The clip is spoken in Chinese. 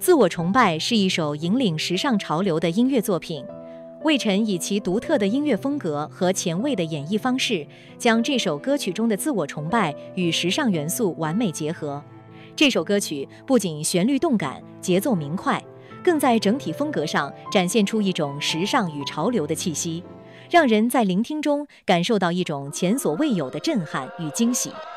自我崇拜是一首引领时尚潮流的音乐作品。魏晨以其独特的音乐风格和前卫的演绎方式，将这首歌曲中的自我崇拜与时尚元素完美结合。这首歌曲不仅旋律动感、节奏明快，更在整体风格上展现出一种时尚与潮流的气息，让人在聆听中感受到一种前所未有的震撼与惊喜。